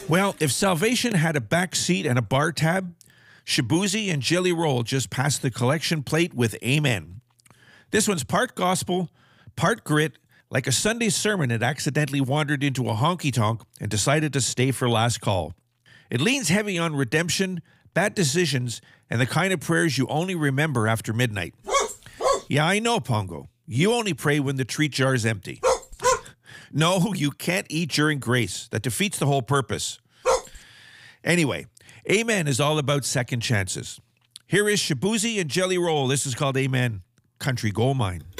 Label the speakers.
Speaker 1: Well, if Salvation had a back seat and a bar tab, Shabuzi and Jelly Roll just passed the collection plate with Amen. This one's part gospel, part grit, like a Sunday sermon that accidentally wandered into a honky-tonk and decided to stay for last call. It leans heavy on redemption, bad decisions, and the kind of prayers you only remember after midnight. Yeah, I know, Pongo. You only pray when the treat jar's empty. No, you can't eat during grace. That defeats the whole purpose. Anyway, Amen is all about second chances. Here is Shabuzi and Jelly Roll. This is called Amen, Country Gold Mine.